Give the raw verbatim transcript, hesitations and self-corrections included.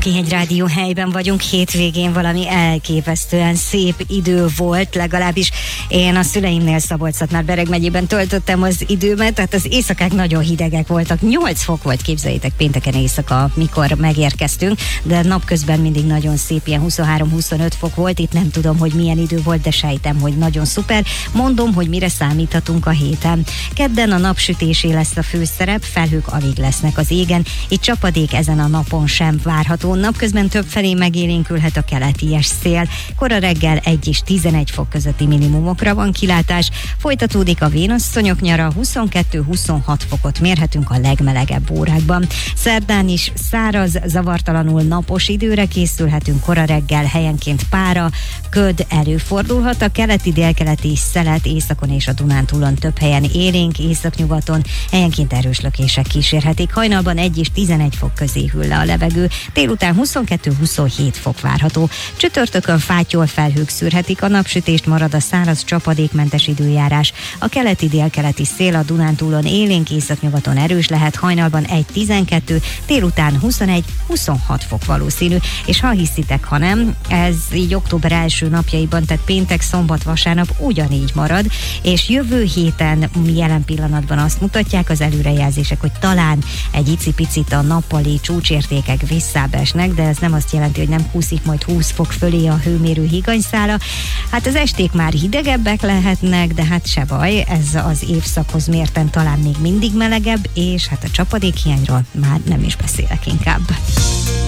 Tokihegy Rádió helyben vagyunk, hétvégén valami elképesztően szép idő volt, legalábbis én a szüleimnél Szabolcs-Szatmár-Bereg megyében töltöttem az időmet, tehát az éjszakák nagyon hidegek voltak, nyolc fok volt, képzeljétek, pénteken éjszaka, mikor megérkeztünk, de napközben mindig nagyon szép, ilyen huszonhárom-huszonöt fok volt, itt nem tudom, hogy milyen idő volt, de sejtem, hogy nagyon szuper. Mondom, hogy mire számíthatunk a héten. Kedden a napsütésé lesz a főszerep, felhők alig lesznek az égen, itt csapadék ezen a napon sem várható. Napközben többfelé megélénkülhet a keleties szél. Kora reggel egy és tizenegy fok közötti minimumokra van kilátás. Folytatódik a vénasszonyok nyara, huszonkettő-huszonhat fokot mérhetünk a legmelegebb órákban. Szerdán is száraz, zavartalanul napos időre készülhetünk, kora reggel helyenként pára, köd előfordulhat, a keleti-délkeleti szelet északon és a Dunántúlon több helyen élénk, északnyugaton helyenként erős lökések kísérhetik. Hajnalban egy és tizenegy fok közé hűl le a levegő, délután huszonkettő-huszonhét fok várható. Csütörtökön fátyol felhők szűrhetik a napsütést, marad a száraz, csapadékmentes időjárás. A keleti-délkeleti szél a Dunántúlon élénk, északnyugaton erős lehet, hajnalban egy-tizenkettő, délután huszonegy-huszonhat fok valószínű, és ha hiszitek, ha nem, ez így október első napjaiban, tehát péntek, szombat, vasárnap ugyanígy marad, és jövő héten jelen pillanatban azt mutatják az előrejelzések, hogy talán egy icipicit a nappali csúcsértékek visszább esnek, de ez nem azt jelenti, hogy nem kúszik majd húsz fok fölé a hőmérő higanyszála. Hát az esték már hidegebbek lehetnek, de hát se baj, ez az évszakhoz mérten talán még mindig melegebb, és hát a csapadékhiányról már nem is beszélek inkább.